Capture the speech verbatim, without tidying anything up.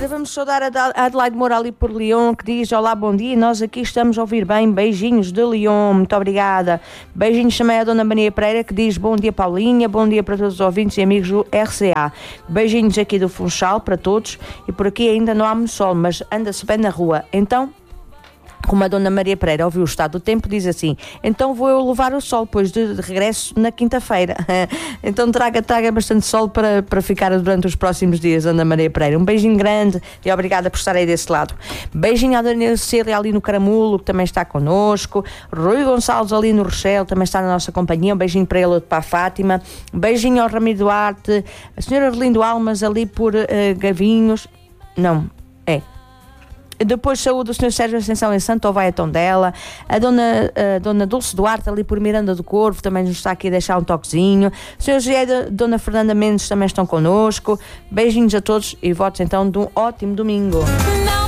vamos saudar a Adelaide Moura ali por Lyon, que diz: olá, bom dia, nós aqui estamos a ouvir bem, beijinhos de Lyon, muito obrigada. Beijinhos também à Dona Maria Pereira, que diz: bom dia, Paulinha, bom dia para todos os ouvintes e amigos do R C A. Beijinhos aqui do Funchal para todos, e por aqui ainda não há muito sol, mas anda-se bem na rua. Então, como a Dona Maria Pereira ouviu o estado do tempo, diz assim: então vou eu levar o sol, pois de, de regresso na quinta-feira. Então traga, traga bastante sol para, para ficar durante os próximos dias, Dona Maria Pereira. Um beijinho grande e obrigada por estar aí desse lado. Beijinho à Dona Célia ali no Caramulo, que também está connosco. Rui Gonçalves ali no Rochelle, também está na nossa companhia. Um beijinho para ele, outro para a Fátima. Um beijinho ao Ramiro Duarte. A senhora Arlindo Almas ali por uh, Gavinhos. Não, é... Depois saúde do senhor Sérgio Ascensão em Santo Ovaia Tondela, a dona, a dona Dulce Duarte ali por Miranda do Corvo também nos está aqui a deixar um toquezinho. O senhor José e a dona Fernanda Mendes também estão connosco. Beijinhos a todos e votos então de um ótimo domingo.